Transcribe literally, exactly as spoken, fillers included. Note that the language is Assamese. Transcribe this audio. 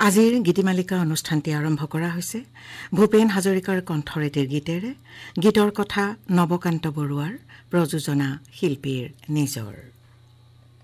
আজিৰ গীতিমালিকা অনুষ্ঠানটি আৰম্ভ কৰা হৈছে ভূপেন হাজৰিকাৰ কণ্ঠৰেটিৰ গীতেৰে। গীতৰ কথা নৱকান্ত বৰুৱাৰ, প্ৰযোজনা শিল্পীৰ নিজৰ।